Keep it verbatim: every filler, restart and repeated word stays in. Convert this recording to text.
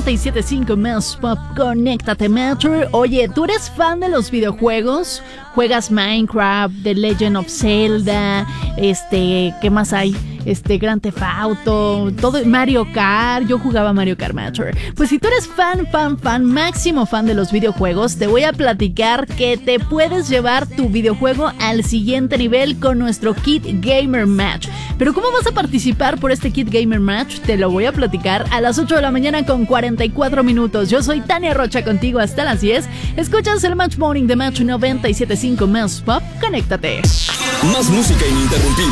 noventa y siete punto cinco Más Pop, conéctate, Matter. Oye, ¿tú eres fan de los videojuegos? ¿Juegas Minecraft, The Legend of Zelda? Este, ¿qué más hay? Este, Grand Theft Auto, todo, Mario Kart. Yo jugaba Mario Kart, Matter. Pues si tú eres fan, fan, fan, máximo fan de los videojuegos, te voy a platicar que te puedes llevar tu videojuego al siguiente nivel con nuestro Kit Gamer Match. Pero ¿cómo vas a participar por este Kit Gamer Match? Te lo voy a platicar a las ocho de la mañana con cuarenta y cuatro minutos. Yo soy Tania Rocha, contigo hasta las diez. Escuchas el Match Morning de Match noventa y siete punto cinco Más Pop. Conéctate. Más música ininterrumpida.